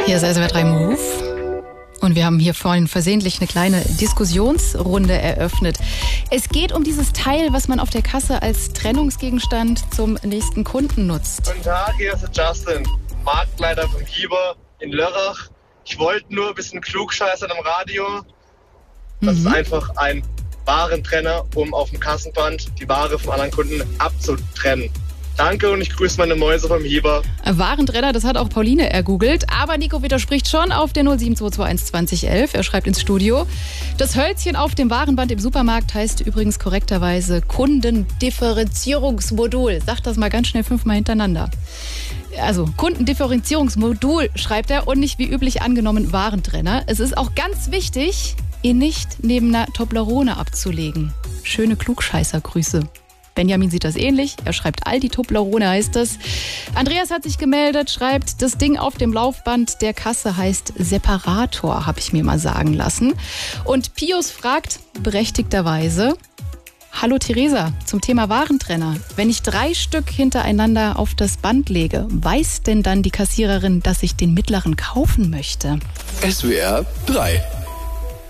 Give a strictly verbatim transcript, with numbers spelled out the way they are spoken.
Hier ist S W R drei Move. Und wir haben hier vorhin versehentlich eine kleine Diskussionsrunde eröffnet. Es geht um dieses Teil, was man auf der Kasse als Trennungsgegenstand zum nächsten Kunden nutzt. Guten Tag, hier ist Justin, Marktleiter vom Hieber in Lörrach. Ich wollte nur ein bisschen klugscheißern am Radio. Das mhm. ist einfach ein Warentrenner, um auf dem Kassenband die Ware vom anderen Kunden abzutrennen. Danke und ich grüße meine Mäuse vom Hieber. Warentrenner, das hat auch Pauline ergoogelt. Aber Nico widerspricht schon auf der null sieben zwei zwei eins zwanzig elf. Er schreibt ins Studio. Das Hölzchen auf dem Warenband im Supermarkt heißt übrigens korrekterweise Kundendifferenzierungsmodul. Sag das mal ganz schnell fünfmal hintereinander. Also Kundendifferenzierungsmodul schreibt er und nicht wie üblich angenommen Warentrenner. Es ist auch ganz wichtig, ihn nicht neben einer Toblerone abzulegen. Schöne Klugscheißergrüße. Benjamin sieht das ähnlich. Er schreibt Aldi Toblerone heißt das. Andreas hat sich gemeldet, schreibt, das Ding auf dem Laufband der Kasse heißt Separator, habe ich mir mal sagen lassen. Und Pius fragt berechtigterweise, hallo Theresa, zum Thema Warentrenner. Wenn ich drei Stück hintereinander auf das Band lege, weiß denn dann die Kassiererin, dass ich den mittleren kaufen möchte? S W R drei